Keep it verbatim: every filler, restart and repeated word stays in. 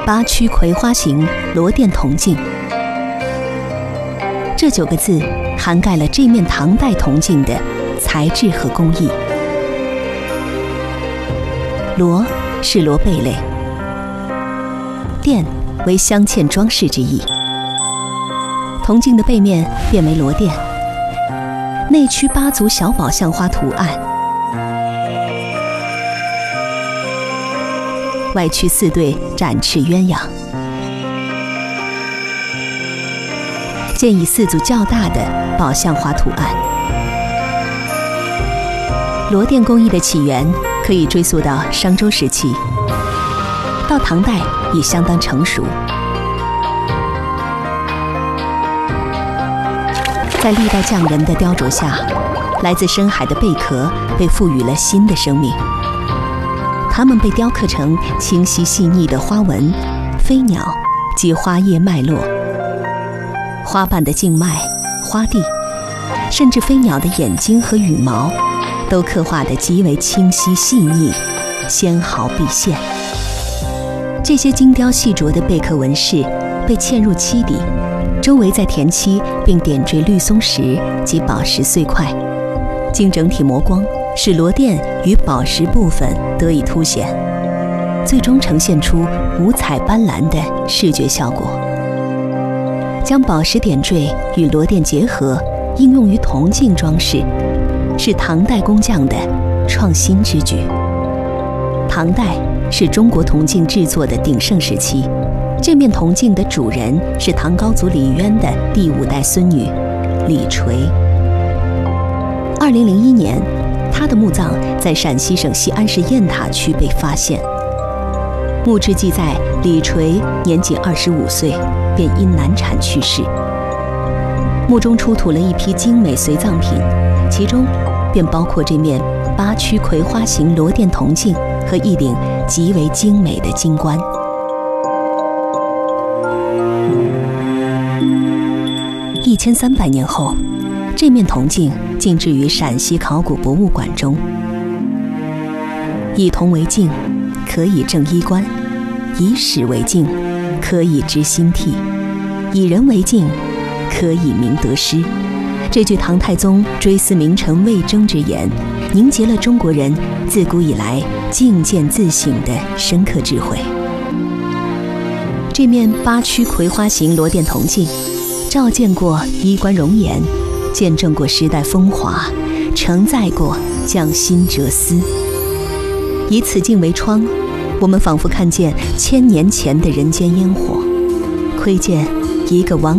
八曲葵花形罗甸铜镜。这九个字涵盖了这面唐代铜镜的材质和工艺。罗是螺贝类，钿为镶嵌装饰之意。铜镜的背面变为螺钿，内区八组小宝象花图案，外区四对展翅鸳鸯。建以四组较大的宝象花图案。螺钿工艺的起源可以追溯到商周时期，到唐代已相当成熟。在历代匠人的雕琢下，来自深海的贝壳被赋予了新的生命，它们被雕刻成清晰细腻的花纹、飞鸟及花叶脉络。花瓣的静脉、花蒂，甚至飞鸟的眼睛和羽毛，都刻画得极为清晰细腻，纤毫毕现。这些精雕细琢的贝壳纹饰被嵌入漆底，周围再填漆，并点缀绿松石及宝石碎块，经整体磨光，使螺钿与宝石部分得以凸显，最终呈现出五彩斑斓的视觉效果。将宝石点缀与螺钿结合，应用于铜镜装饰，是唐代工匠的创新之举。唐代是中国铜镜制作的鼎盛时期，这面铜镜的主人是唐高祖李渊的第五代孙女李垂。二零零一年，她的墓葬在陕西省西安市雁塔区被发现。墓志记载，李垂年仅二十五岁，便因难产去世。墓中出土了一批精美随葬品，其中便包括这面八曲葵花形螺钿铜镜和一顶极为精美的金冠。一千三百年后，这面铜镜静置于陕西考古博物馆中。以铜为镜，可以正衣冠；以史为镜，可以知兴替；以人为镜，可以明得失。这句唐太宗追思名臣魏征之言，凝结了中国人自古以来镜见自省的深刻智慧。这面八曲葵花形螺钿铜镜，照见过衣冠容颜，见证过时代风华，承载过匠心哲思。以此镜为窗，我们仿佛看见千年前的人间烟火，窥见一个王